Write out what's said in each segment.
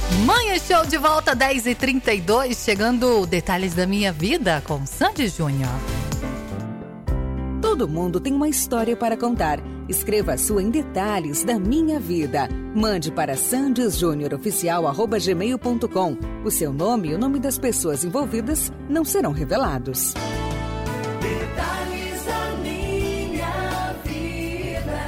Manhã Show de volta, 10h32, chegando detalhes da minha vida com Sandy Júnior. Todo mundo tem uma história para contar. Escreva a sua em detalhes da minha vida. Mande para sandysjunioroficial@gmail.com. O seu nome e o nome das pessoas envolvidas não serão revelados. Detalhes da minha vida.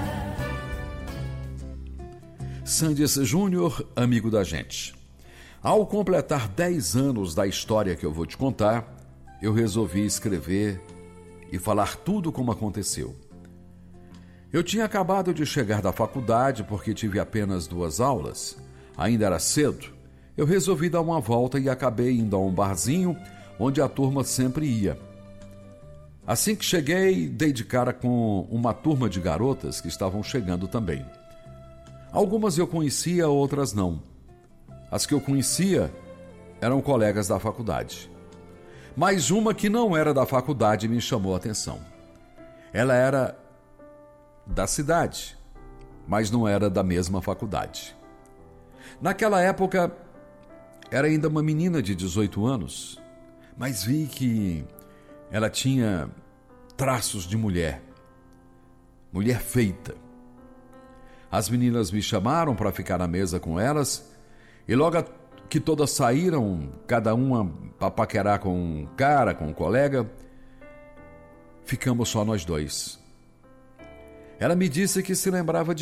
Sandys Júnior, amigo da gente. Ao completar 10 anos da história que eu vou te contar, eu resolvi escrever e falar tudo como aconteceu. Eu tinha acabado de chegar da faculdade porque tive apenas 2 aulas. Ainda era cedo. Eu resolvi dar uma volta e acabei indo a um barzinho onde a turma sempre ia. Assim que cheguei, dei de cara com uma turma de garotas que estavam chegando também. Algumas eu conhecia, outras não. As que eu conhecia eram colegas da faculdade. Mas uma que não era da faculdade me chamou a atenção. Ela era da cidade, mas não era da mesma faculdade. Naquela época, era ainda uma menina de 18 anos, mas vi que ela tinha traços de mulher. Mulher feita. As meninas me chamaram para ficar na mesa com elas e logo que todas saíram, cada uma para paquerar com um cara, com um colega, ficamos só nós 2. Ela me disse que se lembrava